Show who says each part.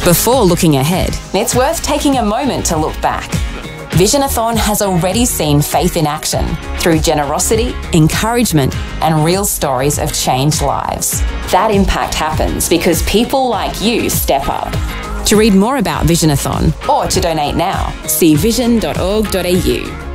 Speaker 1: before looking ahead.
Speaker 2: It's worth taking a moment to look back. Visionathon has already seen faith in action through generosity,
Speaker 1: Encouragement,
Speaker 2: and real stories of changed lives. That impact happens because people like you step up.
Speaker 1: To read more about Visionathon,
Speaker 2: Or to donate now.
Speaker 1: see vision.org.au.